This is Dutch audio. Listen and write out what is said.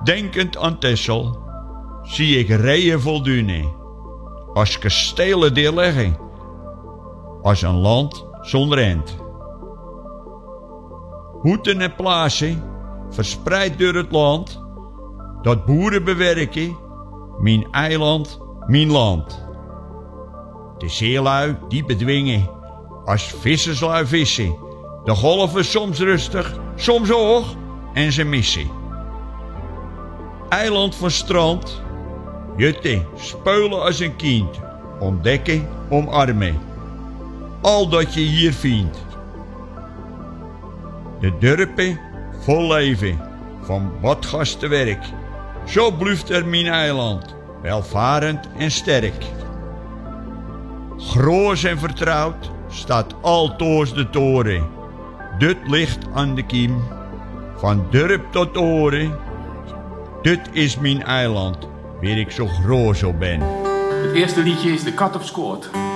Denkend aan Texel, zie ik rijen voldoende, als kastelen die liggen, als een land zonder eind. Hoeten en plaatsen, verspreid door het land, dat boeren bewerken, mijn eiland, mijn land. De zeelui die bedwingen, als visserslui vissen, de golven soms rustig, soms hoog en ze missen. Eiland van strand, jutten, speulen als een kind, ontdekken, omarmen. Al dat je hier vindt. De dorpen vol leven, van badgastenwerk. Zo blijft er mijn eiland, welvarend en sterk. Groos en vertrouwd staat altoos de toren. Dit ligt aan de kiem, van dorp tot oren. Dit is mijn eiland, waar ik zo groot zo ben. Het eerste liedje is De Kat op Skoot.